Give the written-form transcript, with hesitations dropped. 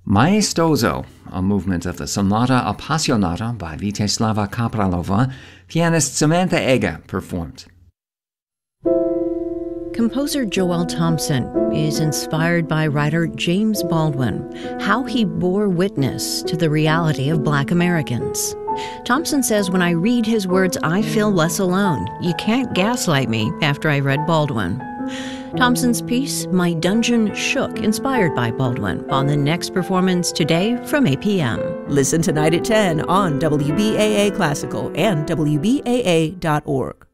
Maestoso, a movement of the Sonata Appassionata by Vítězslava Kaprálová, pianist Samantha Ega performed. Composer Joel Thompson is inspired by writer James Baldwin, how he bore witness to the reality of Black Americans. Thompson says, when I read his words, I feel less alone. You can't gaslight me after I read Baldwin. Thompson's piece, My Dungeon Shook, inspired by Baldwin, on the next performance today from 8 p.m. Listen tonight at 10 on WBAA Classical and WBAA.org.